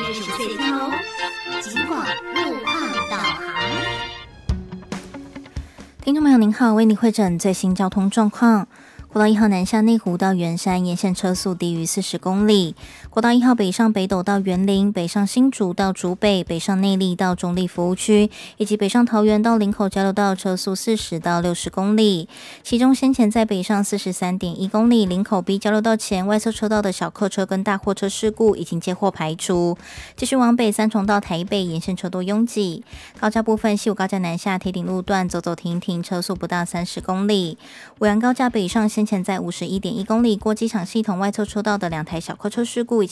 热数岁天哦。警广路况导航。听众朋友您好，为你汇诊最新交通状况。国道1号南下内湖到圆山沿线车速低于40公里，国道1号北上北斗到员林，北上新竹到竹北，北上内坜到中坜服务区，以及北上桃园到林口交流道车速40到60公里。其中先前在北上43.1公里林口 B 交流道前外侧车道的小客车跟大货车事故已经接获排除，继续往北三重到台北沿线车多拥挤。高架部分，西武高架南下铁顶路段走走停停，车速不到30公里。五杨高架北上先前在51.1公里过机场系统外侧车道的2台小客车事故已经